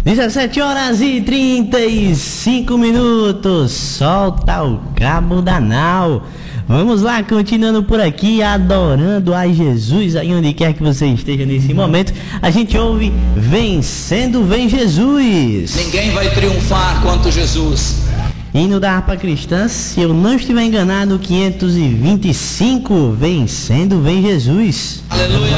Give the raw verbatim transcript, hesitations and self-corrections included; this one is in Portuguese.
dezessete horas e trinta e cinco minutos. Solta o cabo da nau. Vamos lá, continuando por aqui, adorando a Jesus, aí onde quer que você esteja nesse momento. A gente ouve Vencendo Vem Jesus. Ninguém vai triunfar quanto Jesus. Hino da harpa cristã, se eu não estiver enganado, quinhentos e vinte e cinco, Vencendo Vem Jesus. Aleluia.